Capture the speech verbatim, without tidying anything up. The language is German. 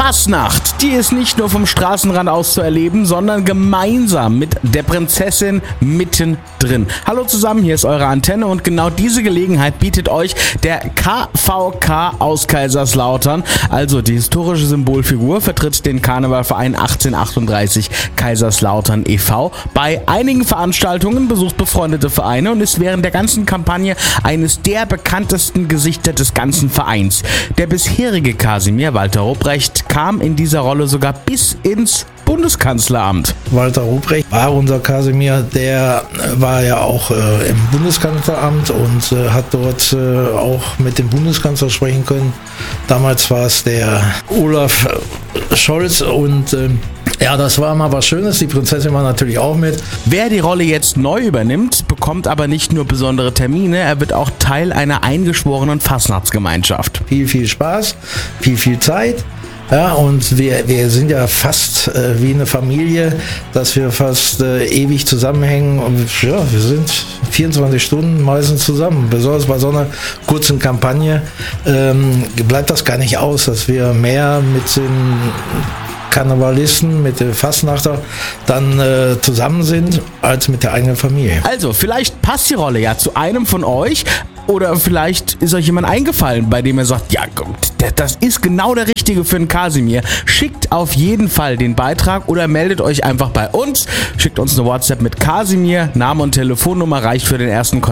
Fasnacht, die ist nicht nur vom Straßenrand aus zu erleben, sondern gemeinsam mit der Prinzessin mittendrin. Hallo zusammen, hier ist eure Antenne und genau diese Gelegenheit bietet euch der K V K aus Kaiserslautern, also die historische Symbolfigur, vertritt den Karnevalverein achtzehnhundertachtunddreißig Kaiserslautern e V bei einigen Veranstaltungen, besucht befreundete Vereine und ist während der ganzen Kampagne eines der bekanntesten Gesichter des ganzen Vereins. Der bisherige Kasimir, Walter Rupprecht, kam in dieser Rolle sogar bis ins Bundeskanzleramt. Walter Rupprecht war unser Kasimir, der war ja auch äh, im Bundeskanzleramt und äh, hat dort äh, auch mit dem Bundeskanzler sprechen können. Damals war es der Olaf Scholz und äh, ja, das war mal was Schönes. Die Prinzessin war natürlich auch mit. Wer die Rolle jetzt neu übernimmt, bekommt aber nicht nur besondere Termine, er wird auch Teil einer eingeschworenen Fastnachtsgemeinschaft. Viel, viel Spaß, viel, viel Zeit. Ja, und wir, wir sind ja fast äh, wie eine Familie, dass wir fast äh, ewig zusammenhängen und ja, wir sind vierundzwanzig Stunden meistens zusammen. Besonders bei so einer kurzen Kampagne ähm, bleibt das gar nicht aus, dass wir mehr mit den Karnevalisten, mit den Fastnachter dann äh, zusammen sind, als mit der eigenen Familie. Also, vielleicht passt die Rolle ja zu einem von euch. Oder vielleicht ist euch jemand eingefallen, bei dem ihr sagt, ja, das ist genau der Richtige für einen Kasimir. Schickt auf jeden Fall den Beitrag oder meldet euch einfach bei uns. Schickt uns eine WhatsApp mit Kasimir, Name und Telefonnummer reicht für den ersten Kontakt.